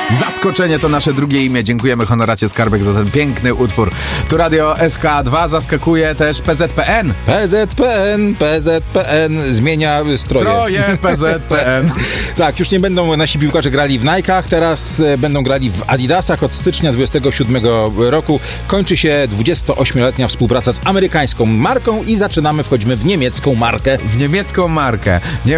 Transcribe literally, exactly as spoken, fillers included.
Zaskoczenie to nasze drugie imię. Dziękujemy Honoracie Skarbek za ten piękny utwór. Tu Radio S K dwa, zaskakuje też P Z P N. P Z P N, P Z P N zmienia stroje. Stroje P Z P N. Tak, już nie będą nasi piłkarze grali w Nike'ach, teraz będą grali w Adidasach. Od stycznia dwudziestego siódmego roku kończy się dwudziestoośmioletnia współpraca z amerykańską marką i zaczynamy, wchodzimy w niemiecką markę. W niemiecką markę. Nie